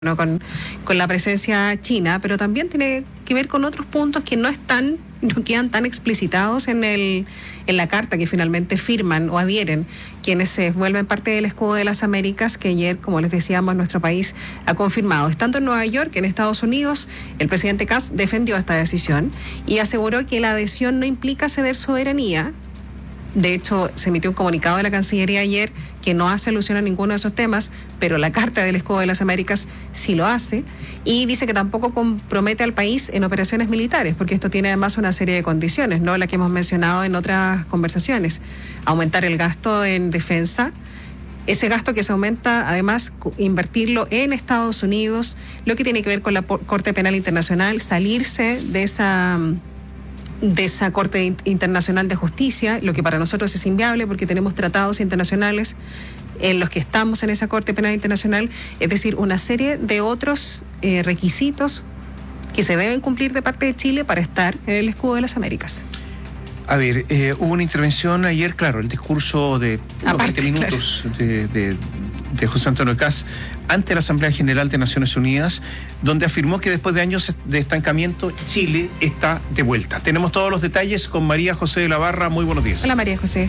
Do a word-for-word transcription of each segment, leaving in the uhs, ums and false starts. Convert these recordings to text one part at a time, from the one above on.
¿no? con, con la presencia china, pero también tiene que ver con otros puntos que no están, no quedan tan explicitados en el en la carta que finalmente firman o adhieren quienes se vuelven parte del escudo de las Américas, que ayer, como les decíamos, nuestro país ha confirmado. Estando en Nueva York, en Estados Unidos, el presidente Kast defendió esta decisión y aseguró que la adhesión no implica ceder soberanía. De hecho, se emitió un comunicado de la Cancillería ayer que no hace alusión a ninguno de esos temas, pero la Carta del Escudo de las Américas sí lo hace, y dice que tampoco compromete al país en operaciones militares, porque esto tiene además una serie de condiciones, ¿no? La que hemos mencionado en otras conversaciones. Aumentar el gasto en defensa, ese gasto que se aumenta, además, invertirlo en Estados Unidos, lo que tiene que ver con la Corte Penal Internacional, salirse de esa... de esa Corte Internacional de Justicia, lo que para nosotros es inviable porque tenemos tratados internacionales en los que estamos en esa Corte Penal Internacional, es decir, una serie de otros eh, requisitos que se deben cumplir de parte de Chile para estar en el escudo de las Américas. A ver, eh, hubo una intervención ayer, claro, el discurso de Aparte, veinte minutos claro. de, de, de José Antonio Kast ante la Asamblea General de Naciones Unidas, donde afirmó que después de años de estancamiento, Chile está de vuelta. Tenemos todos los detalles con María José de la Barra. Muy buenos días. Hola, María José.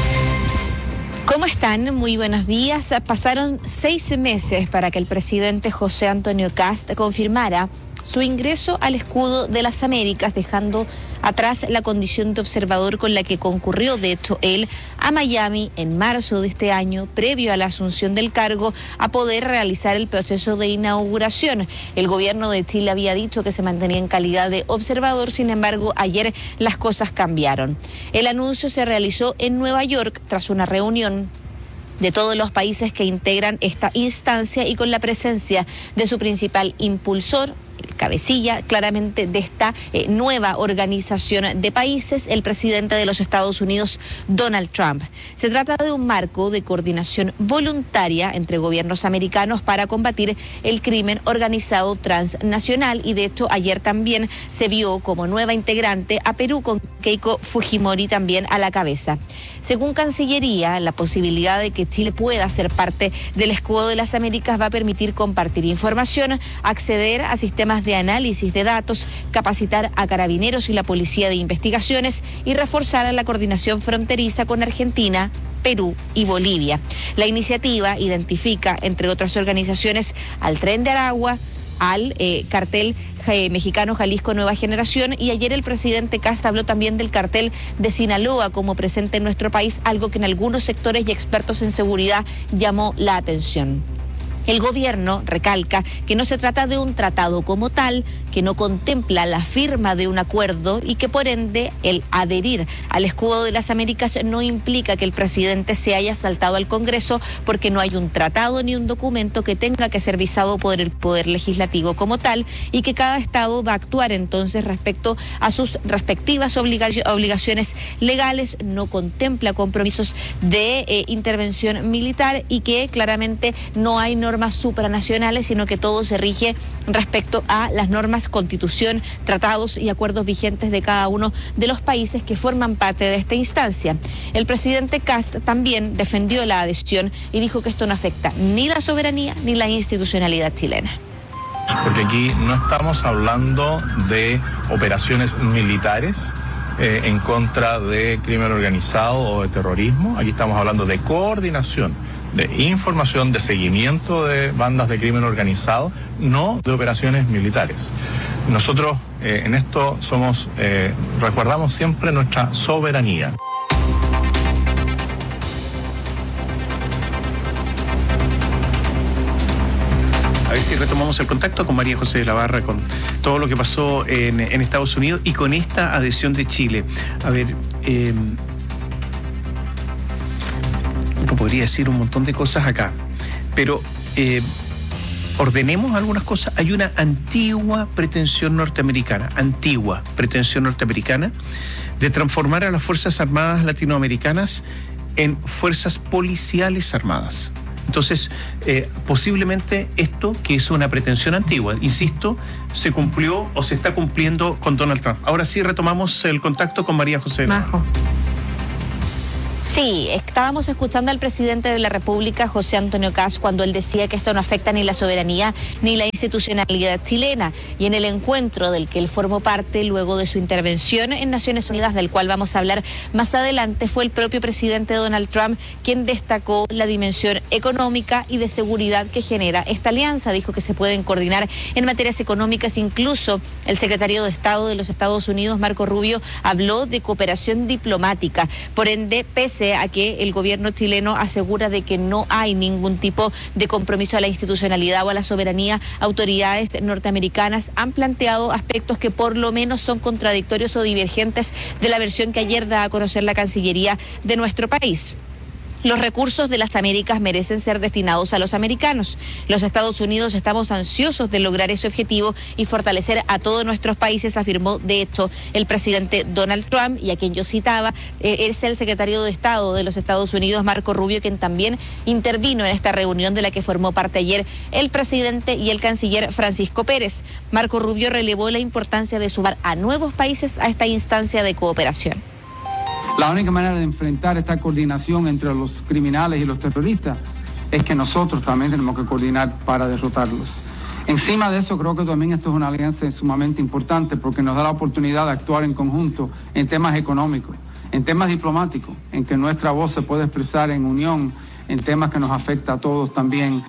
¿Cómo están? Muy buenos días. Pasaron seis meses para que el presidente José Antonio Kast confirmara su ingreso al escudo de las Américas, dejando atrás la condición de observador con la que concurrió, de hecho, él a Miami en marzo de este año, previo a la asunción del cargo, a poder realizar el proceso de inauguración. El gobierno de Chile había dicho que se mantenía en calidad de observador, sin embargo, ayer las cosas cambiaron. El anuncio se realizó en Nueva York tras una reunión de todos los países que integran esta instancia y con la presencia de su principal impulsor, el cabecilla claramente de esta eh, nueva organización de países, el presidente de los Estados Unidos, Donald Trump. Se trata de un marco de coordinación voluntaria entre gobiernos americanos para combatir el crimen organizado transnacional, y de hecho ayer también se vio como nueva integrante a Perú, con Keiko Fujimori también a la cabeza. Según Cancillería, la posibilidad de que Chile pueda ser parte del escudo de las Américas va a permitir compartir información, acceder a sistemas de análisis de datos, capacitar a carabineros y la policía de investigaciones y reforzar la coordinación fronteriza con Argentina, Perú y Bolivia. La iniciativa identifica, entre otras organizaciones, al Tren de Aragua, al eh, cartel eh, mexicano Jalisco Nueva Generación, y ayer el presidente Kast habló también del cartel de Sinaloa como presente en nuestro país, algo que en algunos sectores y expertos en seguridad llamó la atención. El gobierno recalca que no se trata de un tratado como tal, que no contempla la firma de un acuerdo y que por ende el adherir al escudo de las Américas no implica que el presidente se haya saltado al Congreso, porque no hay un tratado ni un documento que tenga que ser visado por el Poder Legislativo como tal, y que cada estado va a actuar entonces respecto a sus respectivas obliga- obligaciones legales. No contempla compromisos de eh, intervención militar, y que claramente no hay normas normas supranacionales, sino que todo se rige respecto a las normas, constitución, tratados y acuerdos vigentes de cada uno de los países que forman parte de esta instancia. El presidente Kast también defendió la adhesión y dijo que esto no afecta ni la soberanía ni la institucionalidad chilena. Porque aquí no estamos hablando de operaciones militares eh, en contra de crimen organizado o de terrorismo. Aquí estamos hablando de coordinación, de información, de seguimiento de bandas de crimen organizado, no de operaciones militares. Nosotros eh, en esto somos, eh, resguardamos siempre nuestra soberanía. A ver si retomamos el contacto con María José de la Barra, con todo lo que pasó en, en Estados Unidos y con esta adhesión de Chile. A ver, eh, podría decir un montón de cosas acá, pero eh, ordenemos algunas cosas. Hay una antigua pretensión norteamericana, antigua pretensión norteamericana de transformar a las Fuerzas Armadas latinoamericanas en fuerzas policiales armadas. Entonces, eh, posiblemente esto, que es una pretensión antigua, insisto, se cumplió o se está cumpliendo con Donald Trump. Ahora sí retomamos el contacto con María José. Majo. Sí, estábamos escuchando al presidente de la República, José Antonio Kast, cuando él decía que esto no afecta ni la soberanía ni la institucionalidad chilena. Y en el encuentro del que él formó parte luego de su intervención en Naciones Unidas, del cual vamos a hablar más adelante, fue el propio presidente Donald Trump quien destacó la dimensión económica y de seguridad que genera esta alianza. Dijo que se pueden coordinar en materias económicas. Incluso el secretario de Estado de los Estados Unidos, Marco Rubio, habló de cooperación diplomática. Por ende, pese a que el gobierno chileno asegura de que no hay ningún tipo de compromiso a la institucionalidad o a la soberanía, autoridades norteamericanas han planteado aspectos que por lo menos son contradictorios o divergentes de la versión que ayer da a conocer la Cancillería de nuestro país. Los recursos de las Américas merecen ser destinados a los americanos. Los Estados Unidos estamos ansiosos de lograr ese objetivo y fortalecer a todos nuestros países, afirmó de hecho el presidente Donald Trump, y a quien yo citaba eh, es el secretario de Estado de los Estados Unidos, Marco Rubio, quien también intervino en esta reunión de la que formó parte ayer el presidente y el canciller Francisco Pérez. Marco Rubio relevó la importancia de sumar a nuevos países a esta instancia de cooperación. La única manera de enfrentar esta coordinación entre los criminales y los terroristas es que nosotros también tenemos que coordinar para derrotarlos. Encima de eso, creo que también esto es una alianza sumamente importante porque nos da la oportunidad de actuar en conjunto en temas económicos, en temas diplomáticos, en que nuestra voz se puede expresar en unión, en temas que nos afecta a todos también.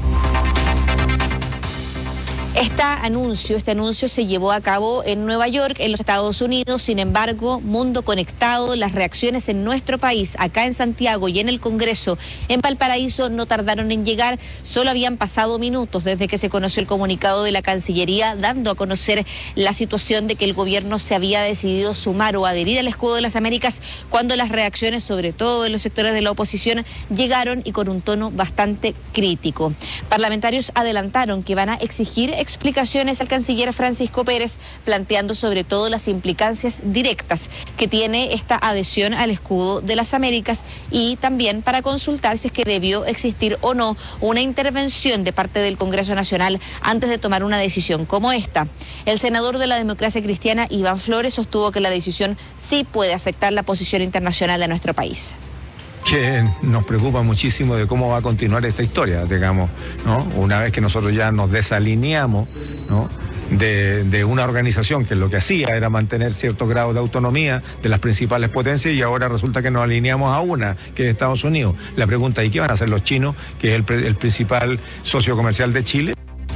Este anuncio, este anuncio se llevó a cabo en Nueva York, en los Estados Unidos. Sin embargo, Mundo Conectado, las reacciones en nuestro país, acá en Santiago y en el Congreso, en Valparaíso, no tardaron en llegar. Solo habían pasado minutos desde que se conoció el comunicado de la Cancillería, dando a conocer la situación de que el gobierno se había decidido sumar o adherir al escudo de las Américas, cuando las reacciones, sobre todo de los sectores de la oposición, llegaron y con un tono bastante crítico. Parlamentarios adelantaron que van a exigir explicaciones al canciller Francisco Pérez, planteando sobre todo las implicancias directas que tiene esta adhesión al escudo de las Américas, y también para consultar si es que debió existir o no una intervención de parte del Congreso Nacional antes de tomar una decisión como esta. El senador de la Democracia Cristiana, Iván Flores, sostuvo que la decisión sí puede afectar la posición internacional de nuestro país. Que nos preocupa muchísimo de cómo va a continuar esta historia, digamos, ¿no? Una vez que nosotros ya nos desalineamos, ¿no?, de, de una organización que lo que hacía era mantener cierto grado de autonomía de las principales potencias, y ahora resulta que nos alineamos a una, que es Estados Unidos. La pregunta es: ¿qué van a hacer los chinos, que es el, el principal socio comercial de Chile?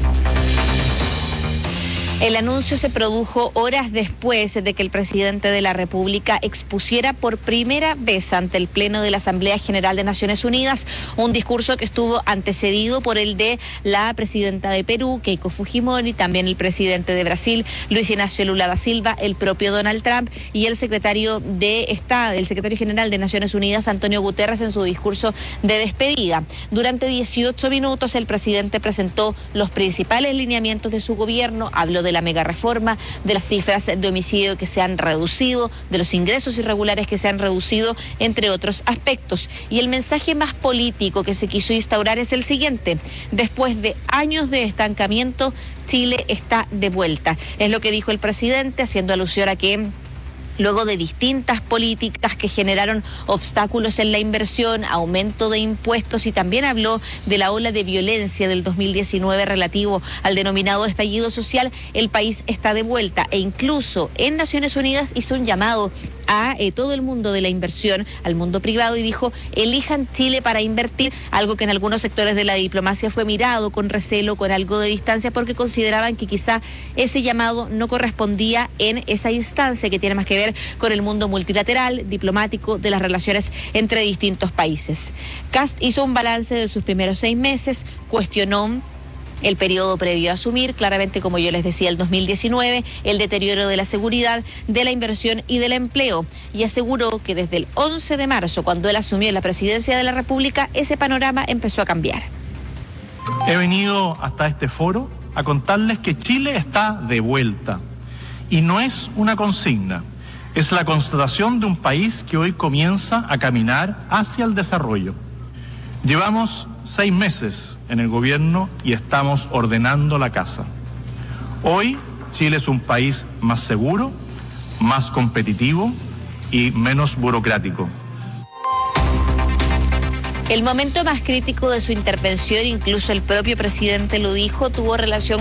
El anuncio se produjo horas después de que el presidente de la República expusiera por primera vez ante el Pleno de la Asamblea General de Naciones Unidas un discurso que estuvo antecedido por el de la presidenta de Perú, Keiko Fujimori, también el presidente de Brasil, Luis Ignacio Lula da Silva, el propio Donald Trump y el secretario de Estado, el secretario general de Naciones Unidas, Antonio Guterres, en su discurso de despedida. Durante dieciocho minutos el presidente presentó los principales lineamientos de su gobierno, habló de la mega reforma, de las cifras de homicidio que se han reducido, de los ingresos irregulares que se han reducido, entre otros aspectos. Y el mensaje más político que se quiso instaurar es el siguiente: después de años de estancamiento, Chile está de vuelta. Es lo que dijo el presidente, haciendo alusión a que luego de distintas políticas que generaron obstáculos en la inversión, aumento de impuestos, y también habló de la ola de violencia del dos mil diecinueve relativo al denominado estallido social, el país está de vuelta. E incluso en Naciones Unidas hizo un llamado a eh, todo el mundo de la inversión, al mundo privado, y dijo: elijan Chile para invertir, algo que en algunos sectores de la diplomacia fue mirado con recelo, con algo de distancia, porque consideraban que quizá ese llamado no correspondía en esa instancia que tiene más que ver con el mundo multilateral, diplomático, de las relaciones entre distintos países. Kast hizo un balance de sus primeros seis meses, cuestionó el periodo previo a asumir, claramente, como yo les decía, el dos mil diecinueve, el deterioro de la seguridad, de la inversión y del empleo, y aseguró que desde el once de marzo, cuando él asumió la presidencia de la República, ese panorama empezó a cambiar. He venido hasta este foro a contarles que Chile está de vuelta, y no es una consigna. Es la constatación de un país que hoy comienza a caminar hacia el desarrollo. Llevamos seis meses en el gobierno y estamos ordenando la casa. Hoy Chile es un país más seguro, más competitivo y menos burocrático. El momento más crítico de su intervención, incluso el propio presidente lo dijo, tuvo relación